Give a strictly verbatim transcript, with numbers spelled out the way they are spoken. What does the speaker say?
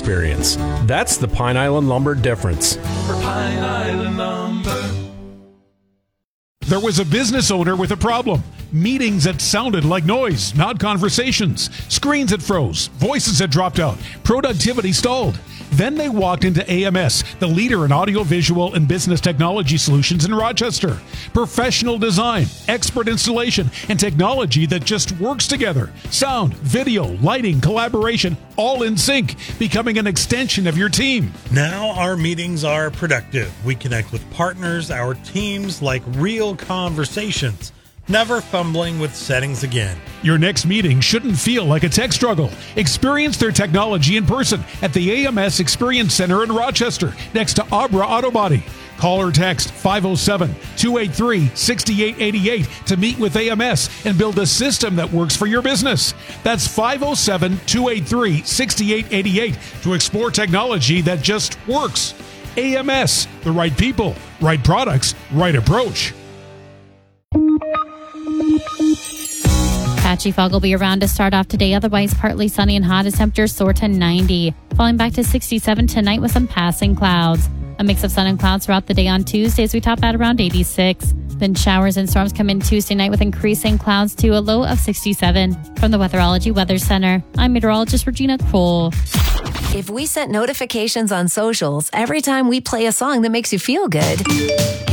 experience. That's the Pine Island Lumber difference. For Pine Island Lumber. There was a business owner with a problem. Meetings that sounded like noise, not conversations. Screens that froze. Voices that dropped out. Productivity stalled. Then they walked into A M S, the leader in audiovisual and business technology solutions in Rochester. Professional design, expert installation, and technology that just works together. Sound, video, lighting, collaboration, all in sync, becoming an extension of your team. Now our meetings are productive. We connect with partners, our teams, like real conversations. Never fumbling with settings again. Your next meeting shouldn't feel like a tech struggle. Experience their technology in person at the A M S Experience Center in Rochester, next to Abra Auto Body. Call or text five oh seven, two eight three, six eight eight eight to meet with A M S and build a system that works for your business. That's five oh seven, two eight three, six eight eight eight to explore technology that just works. A M S, the right people, right products, right approach. Patchy fog will be around to start off today. Otherwise, partly sunny and hot as temperatures soar to ninety. Falling back to sixty-seven tonight with some passing clouds. A mix of sun and clouds throughout the day on Tuesday as we top out around eighty-six. Then showers and storms come in Tuesday night with increasing clouds to a low of sixty-seven. From the Weatherology Weather Center, I'm meteorologist Regina Kroll. If we set notifications on socials every time we play a song that makes you feel good,